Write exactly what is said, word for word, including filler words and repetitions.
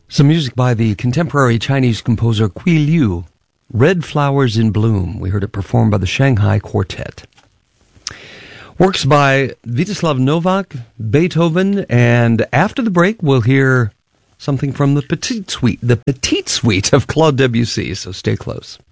Some music by the contemporary Chinese composer Qui Liu, Red Flowers in Bloom. We heard it performed by the Shanghai Quartet. Works by Vítězslav Novák, Beethoven, and after the break we'll hear something from the Petite Suite, the Petite Suite of Claude Debussy, so stay close.